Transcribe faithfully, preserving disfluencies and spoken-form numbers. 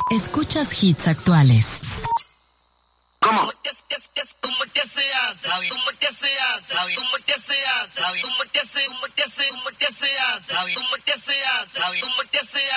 Escuchas hits actuales. ¿Cómo? ¿Cómo que se hace? ¿Cómo que se hace? ¿Cómo que se hace? ¿Cómo que se hace? ¿Cómo que se hace? ¿Cómo que se hace? ¿Cómo que se hace? ¿Cómo que se hace?